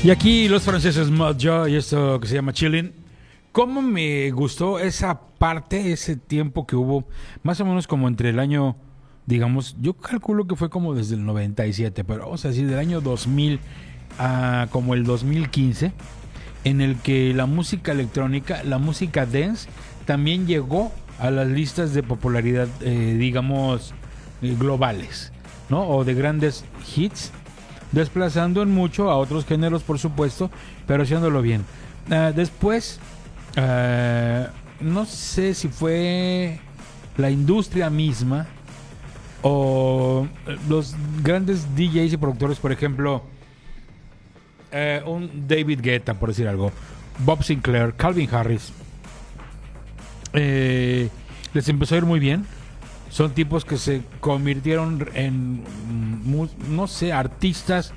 Y aquí los franceses Modjo y esto que se llama Chillin'. ¿Cómo me gustó esa parte, ese tiempo que hubo? Más o menos como entre el año, digamos, yo calculo que fue como desde el 97, pero vamos a decir del año 2000 a como el 2015, en el que la música electrónica, la música dance, también llegó a las listas de popularidad, digamos, globales, ¿no? O de grandes hits, desplazando en mucho a otros géneros, por supuesto, pero haciéndolo bien. Después, no sé si fue la industria misma o los grandes DJs y productores, por ejemplo, un David Guetta, por decir algo, Bob Sinclair, Calvin Harris, les empezó a ir muy bien. Son tipos que se convirtieron en, no sé, artistas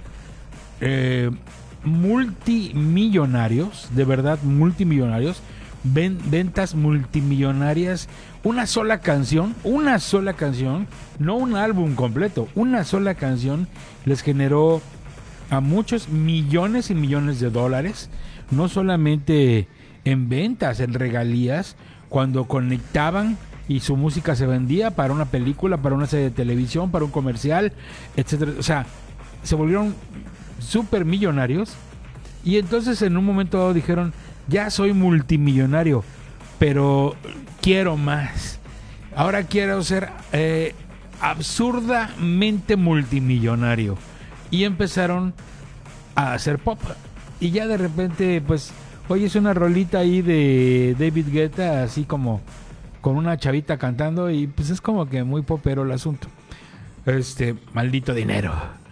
multimillonarios, de verdad multimillonarios, ventas multimillonarias. Una sola canción, no un álbum completo, una sola canción les generó a muchos millones y millones de dólares, no solamente en ventas, en regalías, cuando conectaban y su música se vendía para una película, para una serie de televisión, para un comercial, etcétera. O sea, se volvieron súper millonarios y entonces en un momento dado dijeron, ya soy multimillonario, pero quiero más. Ahora quiero ser absurdamente multimillonario. Y empezaron a hacer pop. Y ya de repente, pues, oyes una rolita ahí de David Guetta, así como con una chavita cantando, y pues es como que muy popero el asunto. Maldito dinero.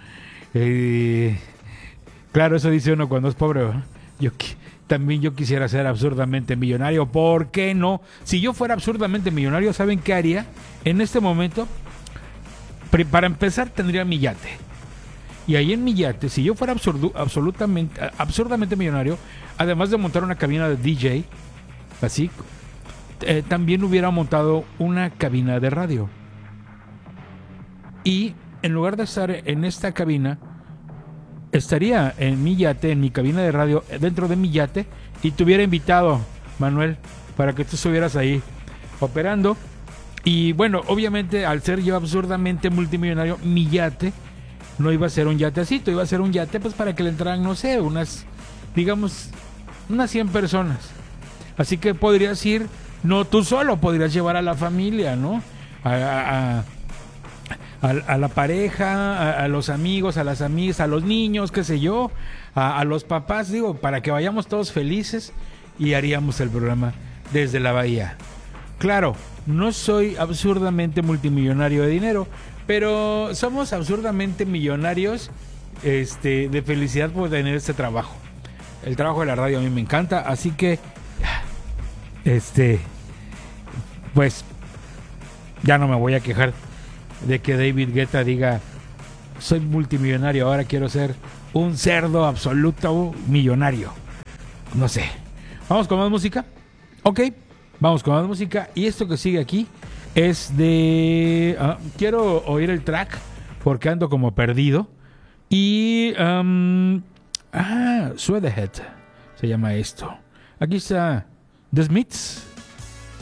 Claro, eso dice uno cuando es pobre, ¿no? También yo quisiera ser absurdamente millonario. ¿Por qué no? Si yo fuera absurdamente millonario, ¿saben qué haría? En este momento, para empezar, tendría mi yate. Y ahí en mi yate, si yo fuera absurdamente millonario, además de montar una cabina de DJ, así, también hubiera montado una cabina de radio. Y en lugar de estar en esta cabina, estaría en mi yate, en mi cabina de radio, dentro de mi yate, y te hubiera invitado, Manuel, para que tú estuvieras ahí operando. Y bueno, obviamente, al ser yo absurdamente multimillonario, mi yate no iba a ser un yatecito, iba a ser un yate pues para que le entraran, no sé, unas 100 personas. Así que podrías ir, no tú solo, podrías llevar a la familia, ¿no? A la pareja, a los amigos, a las amigas, a los niños, qué sé yo, a los papás, digo, para que vayamos todos felices y haríamos el programa desde la bahía. Claro, no soy absurdamente multimillonario de dinero, pero somos absurdamente millonarios de felicidad por tener este trabajo. El trabajo de la radio a mí me encanta, así que pues ya no me voy a quejar de que David Guetta diga soy multimillonario, ahora quiero ser un cerdo absoluto millonario. No sé. ¿Vamos con más música? Ok, vamos con más música. Y esto que sigue aquí es de... quiero oír el track porque ando como perdido. Y... Sweaterhead se llama esto. Aquí está The Smiths.